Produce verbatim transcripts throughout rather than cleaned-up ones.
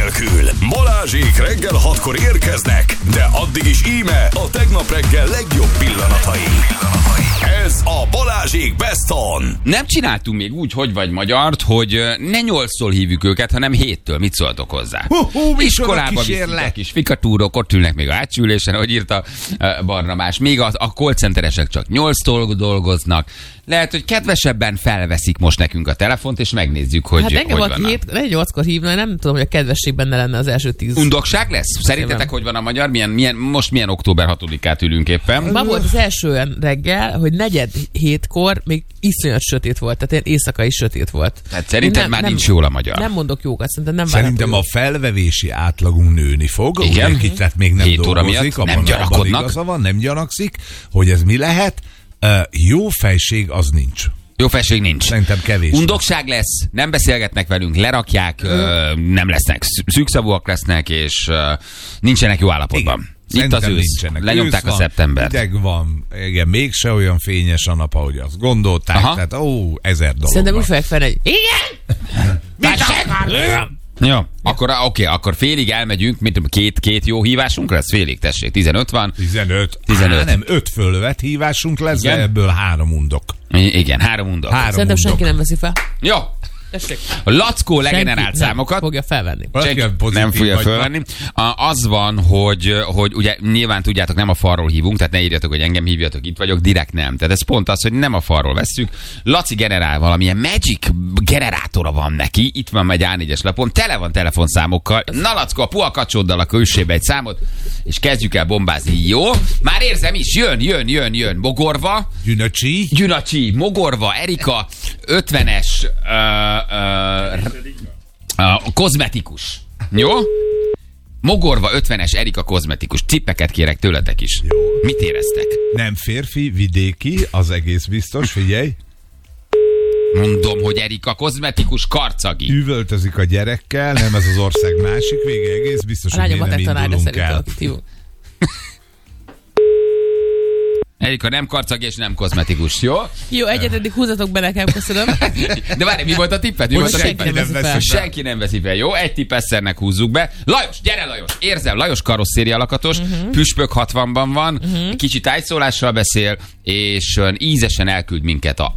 nélkül. Balázsék reggel hatkor érkeznek, de addig is íme a tegnap reggel legjobb pillanatai. Ez a Balázsék Best On. Nem csináltunk még úgy, hogy vagy magyart, hogy ne nyolctól hívjuk őket, hanem héttől. Mit szóltok hozzá? Hú, hú, iskolába viszik a kis fikatúrok, ott ülnek még a átsülésen, hogy írta uh, Barnabás. Még a, a call centeresek csak nyolctól dolgoznak. Lehet, hogy kedvesebben felveszik most nekünk a telefont, és megnézzük, hogy hát hogy engem vannak. Hát engem nyolckor hívna, nem tudom, hogy a kedvesség benne lenne az első tíz. Undokság lesz? Szerintetek, hogy van a magyar? Milyen, milyen, most milyen október hatodikát ülünk éppen? Ma volt az első olyan reggel, hogy negyed hétkor még iszonyat sötét volt, tehát ilyen éjszakai sötét volt. Tehát szerinted nem, már nem, nincs jól a magyar? Nem mondok jókat, szerintem nem Szerintem a felvevési átlagunk nőni fog. Igen. Ugye, tehát még nem hét óra dolgozik, miatt abban, nem gyanakodnak. Abban igaza van, nem gyanakszik, hogy ez mi lehet. Uh, jó fejség az nincs. Jó felség nincs. Szerintem kevés. Undokság lesz, nem beszélgetnek velünk, lerakják, ö, nem lesznek, szűkszavúak lesznek, és ö, nincsenek jó állapotban. Igen. Itt Szerintem az ősz. nincsenek. Lenyomták Ősz a van, szeptembert. Ideg van, igen, mégse olyan fényes a nap, ahogy azt gondolták. Aha. Tehát ó, ezer dolog Szerintem van. úgy fogják fel, hogy igen! Mit akar? Jó, akkor, oké, akkor félig elmegyünk, mint két, két jó hívásunk lesz, félig, tessék, tizenöt van. tizenöt. tizenöt. Á, nem, öt fölvet hívásunk lesz, Igen? de ebből három undok. I- igen, három undok. Három Szerintem undok. senki nem veszi fel. Jó, Tessék. a Lackó legenerált Senki számokat. nem fogja felvenni. Valaki Senki pozitív nem fogja vagy fölvenni. A, az van, hogy, hogy ugye nyilván tudjátok, nem a falról hívunk, tehát ne írjatok, hogy engem hívjatok, itt vagyok, direkt nem. Tehát ez pont az, hogy nem a falról vesszük. Laci generál valamilyen magic generátora van neki, itt van egy á négyes lapon, tele van telefonszámokkal. Na Lackó, a puhakacsóddal a külsébe egy számot, és kezdjük el bombázni. Jó? Már érzem is, jön, jön, jön, jön. Mogorva. Gyünöcsi. Gyünacsi, Mogorva, Erika, ötvenes uh, uh, uh, kozmetikus. Jó? Mogorva, ötvenes, Erika kozmetikus. Cippeket kérek tőletek is. Jó. Mit éreztek? Nem férfi, vidéki, az egész biztos, figyelj. Mondom, hogy Erika kozmetikus, karcagi. Üvöltözik a gyerekkel, nem ez az ország másik vége, egész biztos, A hogy mi lányomat nem egy tanárra indulunk el. szerintem, akit hívunk. Erika nem karcagi és nem kozmetikus, jó? Jó, egyet eddig húzatok be nekem, köszönöm. De várj, mi volt a tippet? Mi Hogy volt a senki tippet? nem veszi fel. Senki nem veszi fel, jó? Egy tipp Eszternek húzzuk be. Lajos, gyere Lajos! Érzem, Lajos karosszéria lakatos, uh-huh. Püspök hatvanban van, uh-huh. Kicsit tájszólással beszél, és uh, ízesen elküld minket a...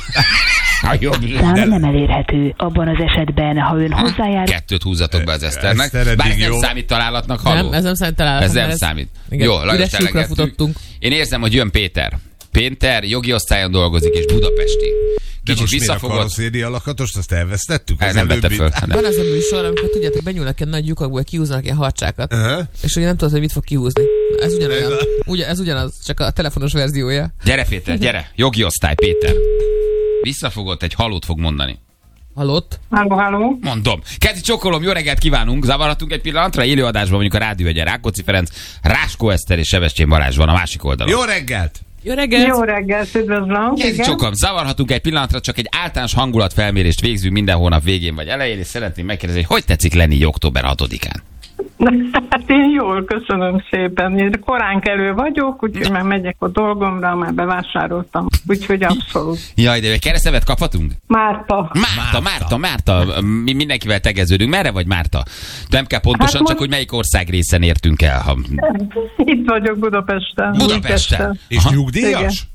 a jobb. Szám nem elérhető. Abban az esetben, ha ön hozzájár... Kettőt húzzatok be az Eszternek. Eszter eddig Bár ez nem jó. számít találatnak, haló? Nem, ez nem számít találatnak. Ez nem mert ez- számít. Igen, Jó, Lajos, üres lyukra elegettük. futottunk. Én érzem, hogy jön Péter. Péter jogi osztályon dolgozik, és budapesti. De Kicsit most miért a visszafogott. karosszéria lakatost, azt elvesztettük? El Az nem vette előbbi- föl. Van az a műsor, amikor tudjátok, benyúlnak egy nagy lyukakból, kihúznak ilyen harcsákat, Aha. és ugye nem tudod, hogy mit fog kihúzni. Na, ez ugyanolyan. Ugye, ez ugyanaz, csak a telefonos verziója. Gyere Péter, gyere. Jogi osztály, Péter. Visszafogott, egy halót fog mondani. Halott? Halló, halló. Mondom. Kezi csokolom, jó reggelt kívánunk. Zavarhatunk egy pillanatra? Élőadásban mondjuk a Rádió egyen Rákóczi Ferenc, Ráskó Eszter és Sebestyén Balázs van a másik oldalon. Jó reggelt! Jó reggelt! Jó reggelt, üdvözlöm. Kezi Igen. csokom, zavarhatunk egy pillanatra, csak egy általános hangulatfelmérést végzünk minden hónap végén vagy elején, és szeretném megkérdezni, hogy hogy tetszik lenni október hatodikán? Hát én jól, köszönöm szépen. Én korán kelő vagyok, úgyhogy már megyek a dolgomra, már bevásároltam. Úgyhogy abszolút. Jaj, de egy keresztevet kaphatunk? Márta. Márta, Márta, Márta, mi mindenkivel tegeződünk. Merre vagy Márta? Nem kell pontosan, Hát csak most- hogy melyik ország részen értünk el. Ha... Itt vagyok Budapesten. Budapesten. És Aha. nyugdíjas?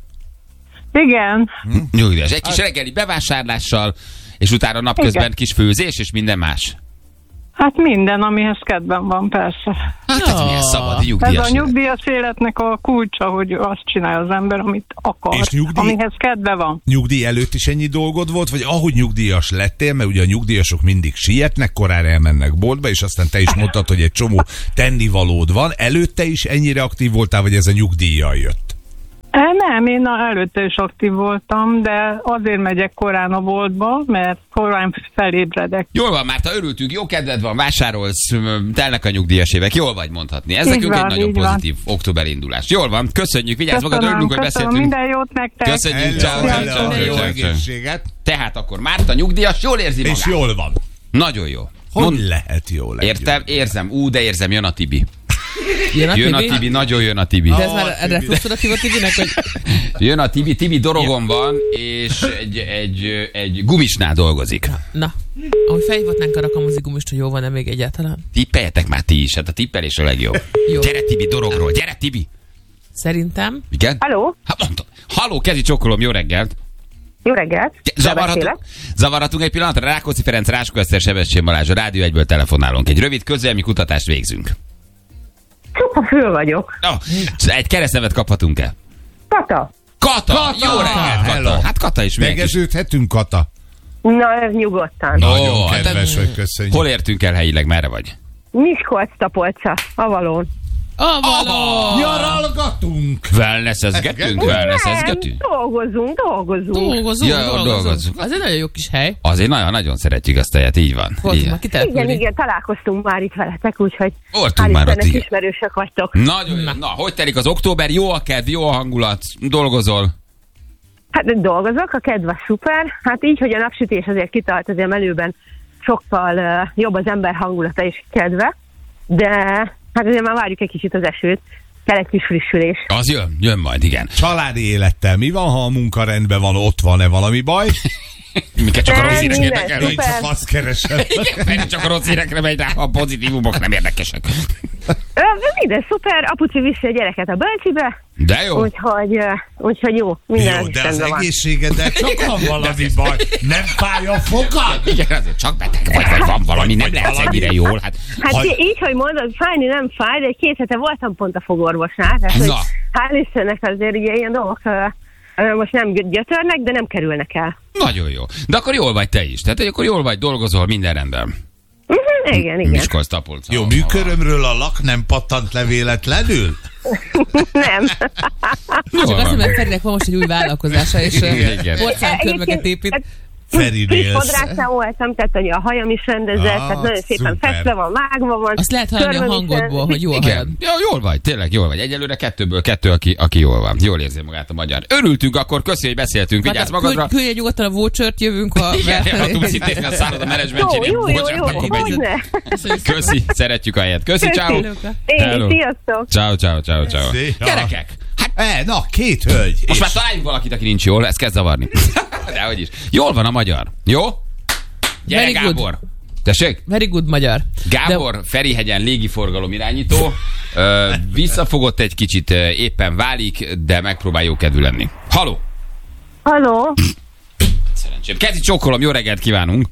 Igen. Nyugdíjas. Egy kis reggeli bevásárlással, és utána napközben Igen. kis főzés, és minden más. Hát minden, amihez kedvem van, persze. Hát ez milyen szabad, Ez nyugdíjas. a nyugdíjas életnek a kulcsa, hogy azt csinálja az ember, amit akar. És nyugdíj- Amihez kedve van. Nyugdíj előtt is ennyi dolgod volt, vagy ahogy nyugdíjas lettél, mert ugye a nyugdíjasok mindig sietnek, korán elmennek boltba, és aztán te is mondtad, hogy egy csomó tennivalód van. Előtte is ennyire aktív voltál, vagy ez a nyugdíjjal jött? E, Nem, én előtte is aktív voltam, de azért megyek korán a boltba, mert korán felébredek. Jól van, Márta, örültünk, jó kedved van, vásárolsz, telnek a nyugdíjas évek, jól vagy mondhatni. Ez Így nekünk van, egy nagyon így van. pozitív október indulás. Jól van, köszönjük, vigyázz magad, Köszönöm, örülünk, hogy köszönöm, beszéltünk. minden jót nektek. Köszönjük, ciao, Hello, ciao, hello, ciao, jó ciao, ciao. egészséget. Tehát akkor Márta nyugdíjas, jól érzi magát. És jól van. Nagyon jó. Hogy Mond- lehet jól egy Értem, nyugdíjas? érzem, ú, de érzem, jön a Tibi. Jön a Jön a Tibi? Tibi, nagyon jön a Tibi. De ez már erre tudod a Tibinek, hogy Jön a Tibi, Tibi dorogon van, és egy, egy, egy gumisnál dolgozik. na, ahogy felhívhatnánk a rakamozi gumist, hogy jó van-e még egyáltalán? Tippeljetek már ti is, hát a tippelés a legjobb. Jó. Gyere Tibi dorogról, gyere Tibi! Szerintem. Igen? Halló? Hát mondtam. Halló, kezi csokolom, jó reggelt! Jó reggelt. Zavarhatunk, zavarhatunk egy pillanatra. Rákóczi Ferenc, Ráskó Eszter, Sebestyén Balázs, a Rádió egyből telefonálunk. Egy rövid közélmi kutatást végzünk. Csupa föl vagyok. Oh, egy keresztnevet kaphatunk-e? Kata. Kata! Kata! Jó reggelt, Hello. Kata! Hát Kata is még is. Tegeződhetünk, Kata? Na, ez nyugodtan. Na. Nagyon Ó, hát kedves ez- vagy, köszönjük. Hol értünk el helyileg, merre vagy? Miskolc-Tapolca, Avalón. Avalon! Nyaralgatunk! Wellnessezgetünk? Wellnessezgetünk? dolgozunk, dolgozunk. Dolgozunk, Ja, dolgozunk. dolgozunk. Az egy nagyon jó kis hely. Azért nagyon-nagyon szeretjük azt a helyet, így van. Voltunk Így már van. Igen, kitelepülni. igen, találkoztunk már itt veletek, úgyhogy Voltunk hál' már ott, Istennek igen. ismerősök vagytok. Nagyon jó. Na, hogy telik az október? Jó a kedv, jó a hangulat, dolgozol? Hát dolgozok, a kedv a szuper. Hát így, hogy a napsütés azért kitart, azért melőben sokkal uh, jobb az ember hangulata és kedve, de hát azért már várjuk egy kicsit az esőt, kell egy kis frissülés. Az jön, jön majd, igen. Családi élettel mi van, ha a munka rendben van, ott van-e valami baj? Minket csak a Nem, rossz hírek minden érdekelnek. Én csak azt keresem. Feri csak a rossz hírekre megy rá, a pozitívumok nem érdekesek. Ö, minden szuper, apuci viszi a gyereket a bölcsibe, De jó. úgyhogy, uh, úgyhogy jó, minden Jó, az de az rendben van. egészségeddel csak van valami baj. Nem fáj a fogad? Igen, azért csak beteg vagy, vagy van valami, nem lehet ennyire jól. Hát, Hát Ha- így, hogy mondod, fájni nem fáj, de két hete voltam pont a fogorvosnál, tehát hogy Na. hál' Istennek azért ugye ilyen dolgok uh, uh, most nem gyötörnek, de nem kerülnek el. nagyon jó. De akkor jól vagy te is. Tehát, hogy akkor jól vagy, dolgozol, minden rendben. Uh-huh, igen, igen. Miskolc, Tapolca. Jó, műkörömről a lak nem pattant le véletlenül? Nem. Jól Csak azt van. mondom, Ferinek van most egy új vállalkozása, és Igen, igen. porcelánkönyveket épít. hát, Feri friss Nélsz. fodrásznál voltam, tehát hogy a hajam is rendezett, Ah, tehát nagyon szépen szuper. festve van, vágva van. Azt lehet hallani a körmöm is hangodból, rend- hogy jó a hajad. Igen. Ja, jól vagy, tényleg jól vagy. Egyelőre kettőből kettő, aki, aki jól van. Jól érzi magát a magyar. Örültünk, akkor köszi, hogy beszéltünk. Vigyázz Hát, magadra. küldj, küldj nyugodtan a vouchert, jövünk, ha... Igen, ha tudsz intézni a szálloda menedzsmentjén, Jó, jó, jó, bocsánat, jó, akkor megyünk. hogyne. Köszi, szeretjük a helyet. Köszi, ciao. Én Hello. is, sziasztok. Ciao, ciao, ciao, ciao. Szia. Gyerekek, hát E, na, két hölgy. most És már találjunk valakit, aki nincs jól, ez kezd zavarni. Dehogy is. Jól van a magyar, jó? Gyere, Very good. Gábor. Tessék? Very good magyar. Gábor, Ferihegyen légiforgalom irányító, ö, visszafogott egy kicsit, ö, éppen válik, de megpróbál jó kedvű lenni. Haló! Halló, Szerencsém. Kezi csókolom, jó reggelt kívánunk!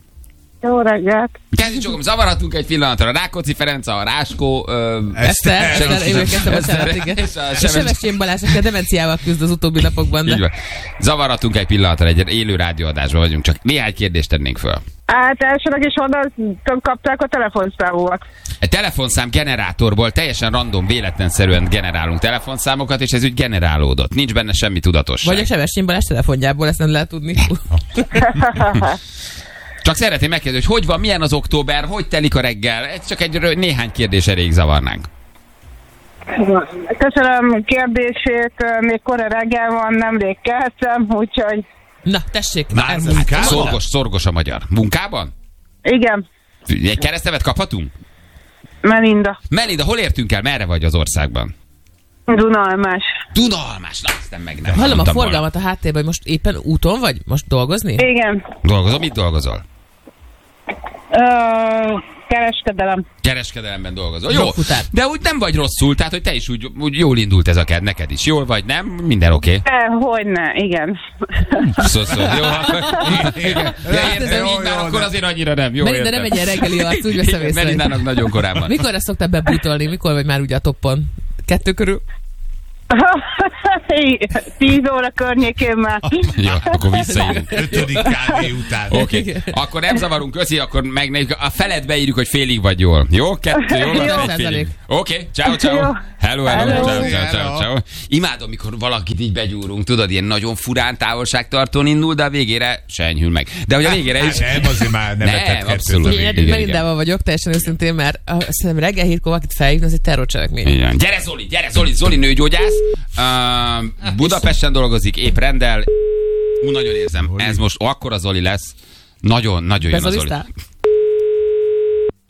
jó reggelt. Kezi csókolom, zavarhatunk egy pillanatra. Rákóczi Ferenc, a Ráskó... Ö, Eszter, Eszter, Eszter, én kezdtem a Eszter, szemet, igen. és a A Sebestyén- Sebestyén Balázs, aki a demenciával küzd az utóbbi napokban, Így de van. Zavarhatunk egy pillanatra, egy élő rádióadásban vagyunk, csak néhány kérdést tennénk föl. Hát elsőleg is honnan kapták a telefonszámomat. Egy telefonszám generátorból teljesen random, véletlenszerűen generálunk telefonszámokat, és ez úgy generálódott. Nincs benne semmi tudatosság. vagy a Sebestyén Balázs telefonjából, ezt nem lehet tudni. Csak szeretném megkérdezni, hogy hogy van, milyen az október, hogy telik a reggel? Ez csak egy rö- néhány kérdés erejéig zavarnánk. Köszönöm kérdését, még kora reggel van, nemrég keltem, úgyhogy Na, tessék. Már ez az. munkában? Szorgos, szorgos a magyar. Munkában? igen, Egy keresztnevet kaphatunk? Melinda, Melinda, hol értünk el? Merre vagy az országban? Dunalmás. Dunalmás. Na, aztán meg nem. Hallom a mondtam volna. forgalmat a háttérben, hogy most éppen úton vagy? Most dolgozni? Igen, Dolgozol? Mit dolgozol? Ö, kereskedelem. Kereskedelemben dolgozol. Jó, Drogfutár. de úgy nem vagy rosszul, tehát hogy te is úgy, úgy jól indult ez a ked, neked is. Jól vagy, nem? Minden oké. Okay. E, hogyne, igen. Szó, szó. Jó, akkor... Igen. De Hát ez értem, jó, így már jó, akkor de- azért annyira nem. Jó, Melinda értem. nem egy ilyen reggeli arc, úgy veszem Igen, észre. Melindának nagyon korán van. Mikorra szoktál bebútolni? Mikor vagy már ugye a toppon? Kettő körül? Tíz óra környékén már. Jó, akkor visszaírunk. Ötödik kávé után. Oké, okay. Akkor nem zavarunk, köszi, akkor meg a felet beírjuk, hogy félig vagy jól. Jó? Kettő, jó? Jó. Egy Százalék. félig. Oké, okay. ciao, ciao. Jó. Hello, hello, Hello. ciao, ciao, ciao, ciao. Imádom, mikor valakit így begyúrunk, tudod, ilyen nagyon furán távolságtartón indul, de a végére se enyhül meg. De hogy a végére is... Nem, azért már nem Nem, vetett abszolút. kettőt a Én végén. igen, Melindával vagyok, teljesen őszintén, mert a, szerintem reggel hétkor valakit felhívni, az egy terrorcselekmény. Igen. Gyere Zoli, gyere Zoli, Zoli nőgyógyász. Uh, Budapesten dolgozik, épp rendel. Ú, nagyon érzem, ez most akkora Zoli lesz. Nagyon, nagyon jön a Zoli. Bezolisztál?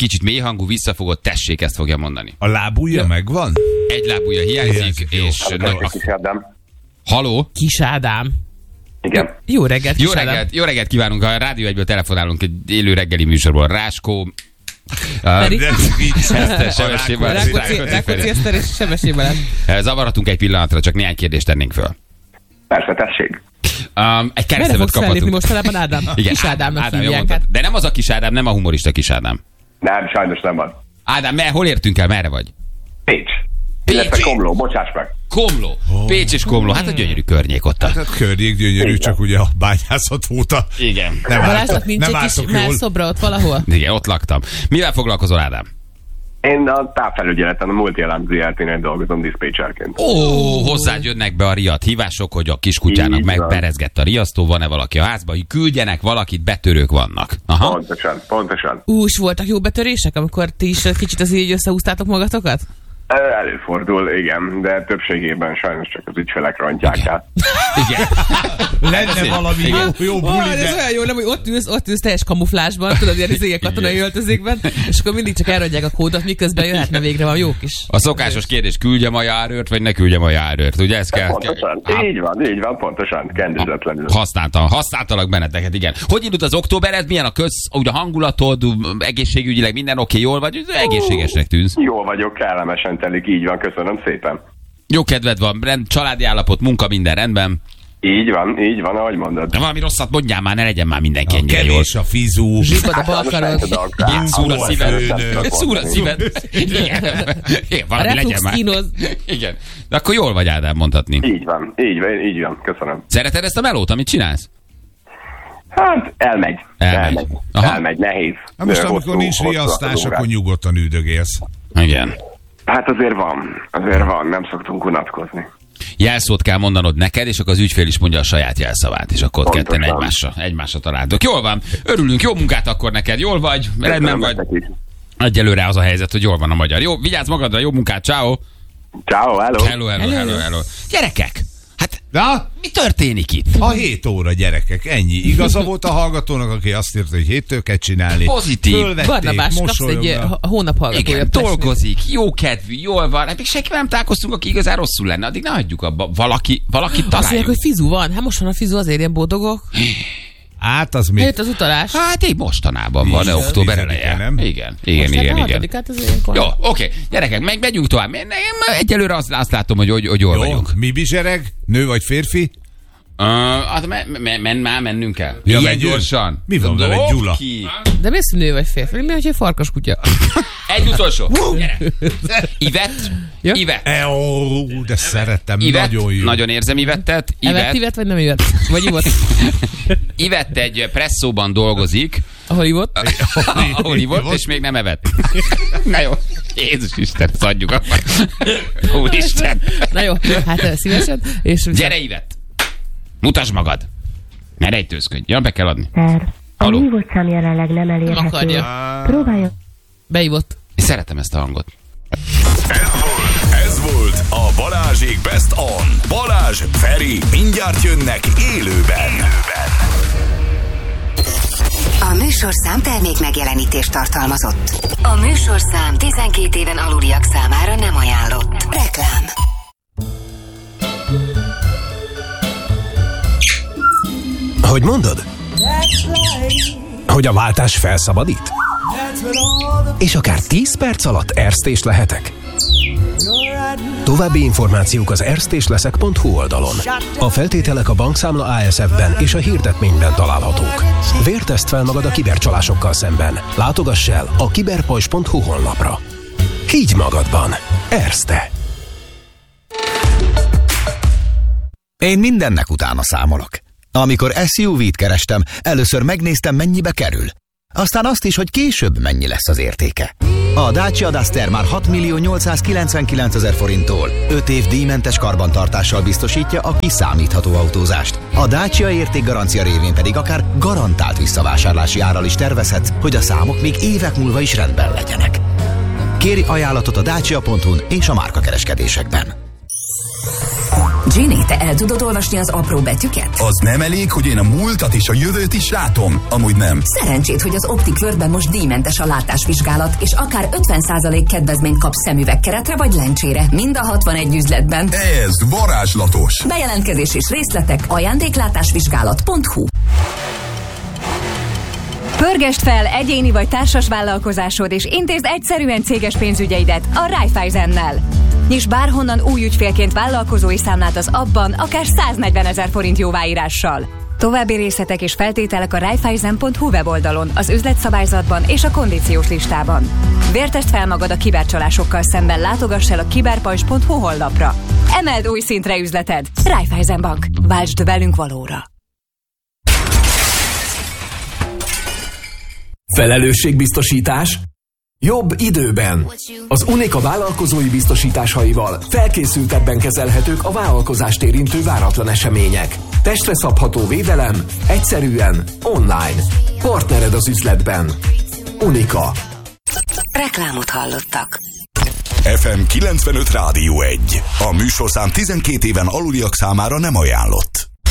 kicsit mélyhangú, visszafogott, tessék, ezt fogja mondani. A lábujja Ja. megvan? Egy lábúja hiányzik, Hiányzik, jó. és... Na, Kis Ádám. haló? Kis Ádám. Igen. Jó reggelt, Jó Kis Ádám. reggelt, jó reggelt kívánunk, a Rádió egyből telefonálunk egy élő reggeli műsorból. Ráskó, Feri? De vicc. Eszter, Sebessé Balázs, Rákóczi Rákóczi Rákóczi Feri. Eszter és Sebessé Balázs. Zavaratunk egy pillanatra, csak néhány kérdést tennénk föl. Persze, tessék. Um, egy Merre keresztemet fogsz fellépni kaphatunk. mostanában, Ádám? Igen, Kis Ádámnak Ádám, jó hívják. mondtad. Hát. De nem az a Kis Ádám, nem a humorista Kis Ádám. Nem, sajnos nem van. Ádám, mer, hol értünk el, merre vagy? Pécs. Illetve Komló, bocsáss meg. Komló. Pécs és Komló, hát a gyönyörű környék ott. Hát a környék gyönyörű, Igen. csak ugye a bányászat óta Igen. nem Balázsnak álltok, nincs nem egy kis álltok jól. melszobra ott valahol? Igen, ott laktam. Mivel foglalkozol, Ádám? Én a távfelügyeleten, a Multi-Alarm zé er té-nél dolgozom diszpécserként. Ó, hozzád jönnek be a riadt hívások, hogy a kiskutyának Így van. megberezgett a riasztó, van-e valaki a házba, hogy küldjenek valakit, betörők vannak. Aha. Pontosan, pontosan. Ú, és voltak jó betörések, amikor ti is kicsit az így összehúztátok magatokat? Ö, Előfordul, igen, de többségében sajnos csak az ügyfelek rontják el. Igen. Lenne valami jó, jó Ó, buli, ez de... olyan jó, nem, hogy ott ülsz, ott ülsz teljes kamuflásban, tudod, ilyen izé, katonai öltözékben, és akkor mindig csak elradják a kódot, miközben jöhetne végre van jó kis. A szokásos kérdés, küldjem a járőrt, vagy ne küldjem a járőrt, ugye ez kell? Pontosan, kell- így van, így van, pontosan, kendőzetlenül. Használtam, használtalak benneteket, igen. Hogy indult az októbered, milyen a köz, úgy a hangulatod, egészségügyileg minden oké, jól vagy, egészségesnek tűnsz. Jó vagyok, kellemesen telik, így van, köszönöm szépen. Jó kedved van, rend, családi állapot, munka, minden rendben. Így van, így van, ahogy mondod. De valami rosszat mondjál már, ne legyen már mindenki A ennyire jól. kevés a fizú. Zsibbad a Sajnos nem balkarod. tudok rá. Igen, szúr a Ahol szíved. főnök. Szúr a szíved. Igen. Igen, A valami legyen reflux már. kínoz. Igen. De akkor jól vagy, Ádám, mondhatni. Így van, így van, így van, köszönöm. Szereted ezt a melót, amit csinálsz? Hát, elmegy. Elmegy. Elmegy, Aha. elmegy nehéz. Hát most Ö, amikor hosszú- nincs hosszú riasztás, az órák. akkor nyugodtan üldögélsz. Igen. Hát azért van, azért van, nem szoktunk unatkozni. Jelszót kell mondanod neked, és akkor az ügyfél is mondja a saját jelszavát, és akkor ott Pontosan. ketten egymásra, egymásra találtok. Jól van, örülünk, jó munkát akkor neked, jól vagy, rendben Köszönöm vagy. nektek is. Egyelőre az a helyzet, hogy jól van a magyar. Jó, vigyázz magadra, jó munkát, ciao. Ciao, hello. Hello, hello, hello, hello. Gyerekek, hát Na, mi történik itt? a hét óra, gyerekek, ennyi. Igaza volt a hallgatónak, aki azt írta, hogy héttől kell csinálni. Pozitív. Fölvették, Barnabás, kapsz egy mosolyognak. eh, hónap hallgatója. Igen, Pestnél. dolgozik, jó kedvű, jól van. Hát még senkivel nem találkoztunk, aki igazán rosszul lenne. Addig ne hagyjuk abba. Valaki, valaki Azt mondják, találjuk. hogy fizu van. Hát most van a fizu, azért ilyen boldogok. Hát az még... Jött az utalás. Hát így mostanában van, Igen, október tizedike, eleje. nem? Igen, igen, Most igen, hát a igen. hatodikát az ilyenkor. Jó, oké, gyerekek, meg megyünk tovább. Én- én Egyelőre azt, azt látom, hogy, hogy, hogy jól Jó, vagyunk. mi bizsereg? Nő vagy férfi? Uh, hát men, men, men, már mennünk kell. Ja, Ilyen megyünk. gyorsan. Mi van vele, Dobd Gyula? ki. De mi az, hogy nő vagy férfi? Mi, hogy egy farkas kutya? Egy utolsó. Gyere. Ivett. Ja. Ivett. E, ó, de szerettem, Ivett. nagyon jó. Nagyon érzem Ivettet. Evett, Ivett. ivett, vagy nem ivett? Vagy ivott? Ivett egy presszóban dolgozik, Ahol ivott? ahol ivott, és még nem evett. Na jó. Jézus Isten, ezt adjuk akkor. Úristen. Na jó, hát eh, szívesen. És Gyere, Ivett. Mutasd magad. Ne rejtőzködj. Ja, be kell adni. A Haló. hívott szám jelenleg nem nem elérhető. akarja. Próbálja. Beivott. Én szeretem ezt a hangot. Ez volt, ez volt a Balázsék Best On. Balázs, Feri, mindjárt jönnek élőben. A műsorszám termék megjelenítést tartalmazott. A műsorszám tizenkét éven aluliak számára nem ajánlott. Reklám. Hogy mondod? Hogy a váltás felszabadít? És akár tíz perc alatt erztés lehetek? További információk az erztésleszek pont hu oldalon. A feltételek a bankszámla á es ef-ben és a hirdetményben találhatók. Vérteszt fel magad a kibercsalásokkal szemben. Látogass el a kiberpajzs pont hu honlapra. Higgy magadban. Erzte. Én mindennek utána számolok. Amikor es u vé-t kerestem, először megnéztem, mennyibe kerül. Aztán azt is, hogy később mennyi lesz az értéke. A Dacia Duster már hat millió nyolcszázkilencvenkilencezer forinttól öt év díjmentes karbantartással biztosítja a kiszámítható autózást. A Dacia értékgarancia révén pedig akár garantált visszavásárlási árral is tervezhetsz, hogy a számok még évek múlva is rendben legyenek. Kéri ajánlatot a dacia pont hu-n és a márkakereskedésekben. Ginny, te el tudod olvasni az apró betűket? Az nem elég, hogy én a múltat és a jövőt is látom? Amúgy nem. Szerencsét, hogy az Optik Worldben most díjmentes a látásvizsgálat, és akár ötven százalék kedvezményt kapsz szemüvegkeretre vagy lencsére, mind a hatvanegy üzletben. Ez varázslatos. Bejelentkezés és részletek ajándéklátásvizsgálat pont hu. Pörgesd fel egyéni vagy társas vállalkozásod, és intézd egyszerűen céges pénzügyeidet a Raiffeisennel. Nyisd bárhonnan új ügyfélként vállalkozói számlát az appban, akár száznegyven ezer forint jóváírással. További részletek és feltételek a raiffeisen pont hu weboldalon, az üzletszabályzatban és a kondíciós listában. Vértesd fel magad a kibercsalásokkal szemben, látogass el a kiberpajzs pont hu honlapra. Emeld új szintre üzleted. Raiffeisen Bank. Váltsd velünk valóra. Felelősségbiztosítás? Jobb időben. Az Unica vállalkozói biztosításaival felkészültebben kezelhetők a vállalkozást érintő váratlan események. Testre szabható védelem, egyszerűen, online. Partnered az üzletben. Unica. Reklámot hallottak. ef em kilencvenöt Rádió egy. A műsorszám tizenkét éven aluliak számára nem ajánlott.